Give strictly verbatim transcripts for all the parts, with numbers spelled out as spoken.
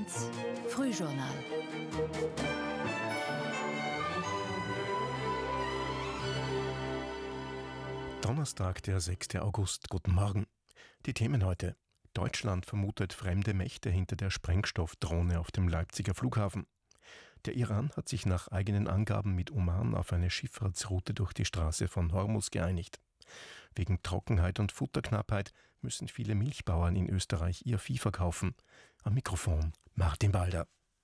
eins Frühjournal. Donnerstag, der sechster August. Guten Morgen. Die Themen heute. Deutschland vermutet fremde Mächte hinter der Sprengstoffdrohne auf dem Leipziger Flughafen. Der Iran hat sich nach eigenen Angaben mit Oman auf eine Schifffahrtsroute durch die Straße von Hormuz geeinigt. Wegen Trockenheit und Futterknappheit müssen viele Milchbauern in Österreich ihr Vieh verkaufen. Am Mikrofon Martin Balder.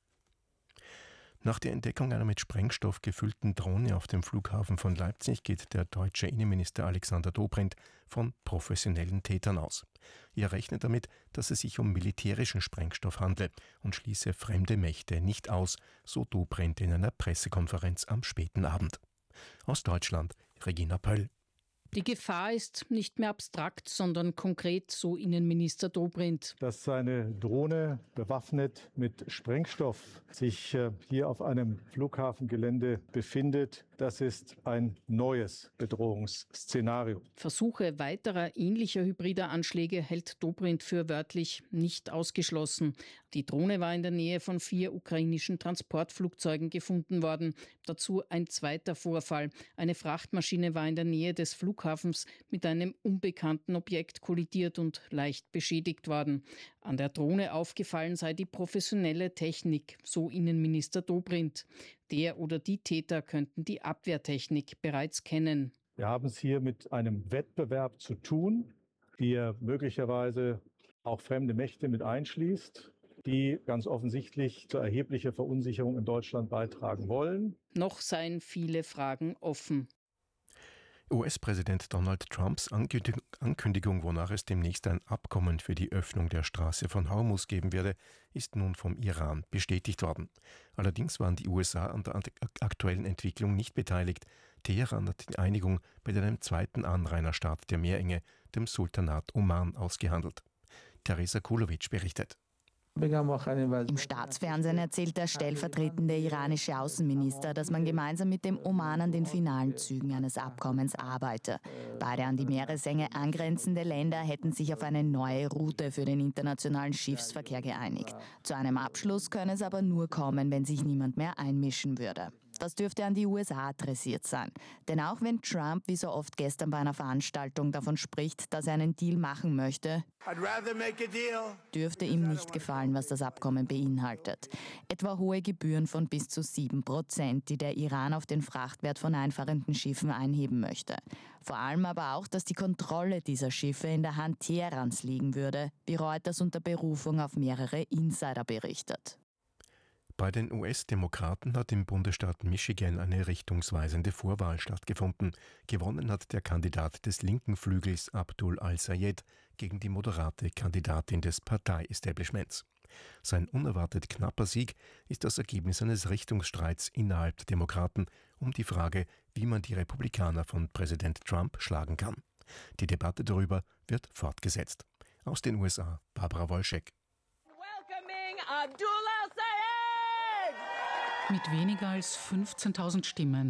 Nach der Entdeckung einer mit Sprengstoff gefüllten Drohne auf dem Flughafen von Leipzig geht der deutsche Innenminister Alexander Dobrindt von professionellen Tätern aus. Er rechnet damit, dass es sich um militärischen Sprengstoff handle und schließe fremde Mächte nicht aus, so Dobrindt in einer Pressekonferenz am späten Abend. Aus Deutschland, Regina Pöll. Die Gefahr ist nicht mehr abstrakt, sondern konkret, so Innenminister Dobrindt. Dass seine Drohne bewaffnet mit Sprengstoff sich hier auf einem Flughafengelände befindet, das ist ein neues Bedrohungsszenario. Versuche weiterer ähnlicher hybrider Anschläge hält Dobrindt für wörtlich nicht ausgeschlossen. Die Drohne war in der Nähe von vier ukrainischen Transportflugzeugen gefunden worden. Dazu ein zweiter Vorfall. Eine Frachtmaschine war in der Nähe des Flughafens mit einem unbekannten Objekt kollidiert und leicht beschädigt worden. An der Drohne aufgefallen sei die professionelle Technik, so Innenminister Dobrindt. Der oder die Täter könnten die Abwehrtechnik bereits kennen. Wir haben es hier mit einem Wettbewerb zu tun, der möglicherweise auch fremde Mächte mit einschließt, die ganz offensichtlich zur erheblicher Verunsicherung in Deutschland beitragen wollen. Noch seien viele Fragen offen. U S-Präsident Donald Trumps Ankündigung, wonach es demnächst ein Abkommen für die Öffnung der Straße von Hormuz geben werde, ist nun vom Iran bestätigt worden. Allerdings waren die U S A an der aktuellen Entwicklung nicht beteiligt. Teheran hat die Einigung bei einem zweiten Anrainerstaat der Meerenge, dem Sultanat Oman, ausgehandelt. Teresa Kulovic berichtet. Im Staatsfernsehen erzählt der stellvertretende iranische Außenminister, dass man gemeinsam mit dem Oman an den finalen Zügen eines Abkommens arbeite. Beide an die Meeresenge angrenzende Länder hätten sich auf eine neue Route für den internationalen Schiffsverkehr geeinigt. Zu einem Abschluss könne es aber nur kommen, wenn sich niemand mehr einmischen würde. Das dürfte an die U S A adressiert sein. Denn auch wenn Trump wie so oft gestern bei einer Veranstaltung davon spricht, dass er einen Deal machen möchte, dürfte ihm nicht gefallen, was das Abkommen beinhaltet. Etwa hohe Gebühren von bis zu sieben Prozent, die der Iran auf den Frachtwert von einfahrenden Schiffen einheben möchte. Vor allem aber auch, dass die Kontrolle dieser Schiffe in der Hand Teherans liegen würde, wie Reuters unter Berufung auf mehrere Insider berichtet. Bei den U S-Demokraten hat im Bundesstaat Michigan eine richtungsweisende Vorwahl stattgefunden. Gewonnen hat der Kandidat des linken Flügels Abdul al-Sayed gegen die moderate Kandidatin des Partei-Establishments. Sein unerwartet knapper Sieg ist das Ergebnis eines Richtungsstreits innerhalb der Demokraten um die Frage, wie man die Republikaner von Präsident Trump schlagen kann. Die Debatte darüber wird fortgesetzt. Aus den U S A, Barbara Wolschek. Mit weniger als fünfzehntausend Stimmen